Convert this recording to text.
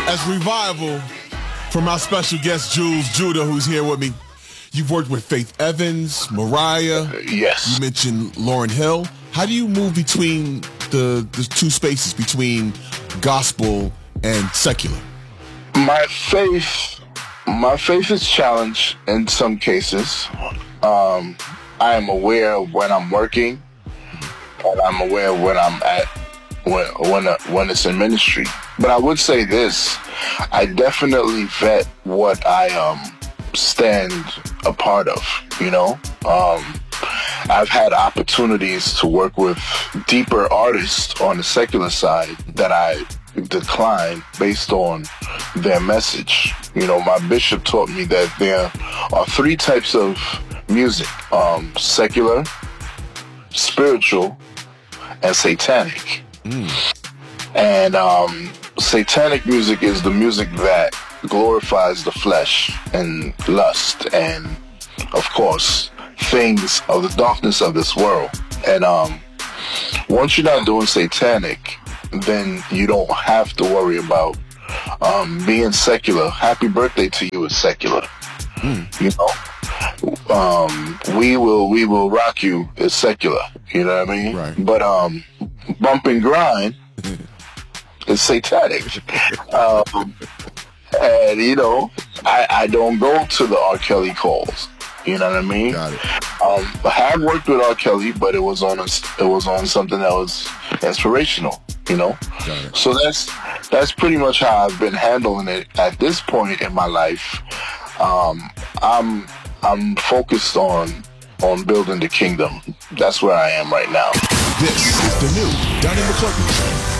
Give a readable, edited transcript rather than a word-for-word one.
as Revival from our special guest, Jules Judah, who's here with me. You've worked with Faith Evans, Mariah. Yes. You mentioned Lauryn Hill. How do you move between the two spaces, between gospel and secular? My faith is challenged in some cases. I am aware of when I'm working, and I'm aware of when I'm at when it's in ministry. But I would say this: I definitely vet what I stand a part of. You know, I've had opportunities to work with deeper artists on the secular side that I decline based on their message. You know, my bishop taught me that there are three types of music: secular, spiritual, and satanic. And satanic music is the music that glorifies the flesh and lust and, of course, things of the darkness of this world. And once you're not doing satanic, then you don't have to worry about being secular. Happy Birthday to You is secular. You know, we will rock you is secular. You know what I mean? Right. But bump and grind is satanic. And you know, I don't go to the R. Kelly calls. You know what I mean? Got it. I have worked with R. Kelly, but it was on something that was inspirational. You know, so that's pretty much how I've been handling it at this point in my life. I'm focused on building the kingdom. That's where I am right now. This is the new Donnie McClurkin Show.